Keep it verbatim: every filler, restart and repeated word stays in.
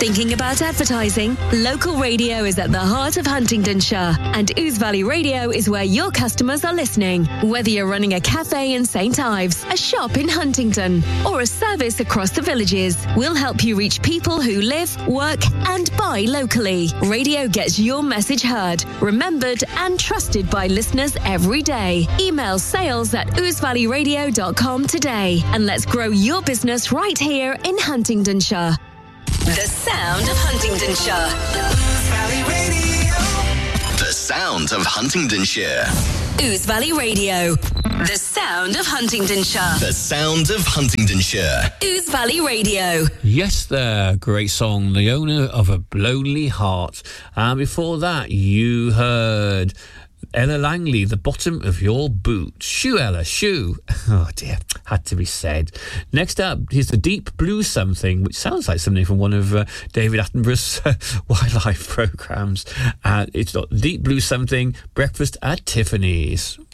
Thinking about advertising? Local radio is at the heart of Huntingdonshire, and Ouse Valley Radio is where your customers are listening. Whether you're running a cafe in Saint Ives, a shop in Huntingdon, or a service across the villages, we'll help you reach people who live, work, and buy locally. Radio gets your message heard, remembered, and trusted by listeners every day. Email sales at ouse valley radio dot com today, and let's grow your business right here in Huntingdonshire. The sound of Huntingdonshire. The sound of Huntingdonshire. Ouse Valley Radio. The sound of Huntingdonshire. The sound of Huntingdonshire. Ouse Valley Radio. Yes, there. Great song. The Owner of a Lonely Heart. And before that, you heard Ella Langley, The Bottom of Your Boot. Shoe, Ella, shoe. Oh, dear. Had to be said. Next up is The Deep Blue Something, which sounds like something from one of uh, David Attenborough's uh, wildlife programmes. Uh, it's got Deep Blue Something, Breakfast at Tiffany's.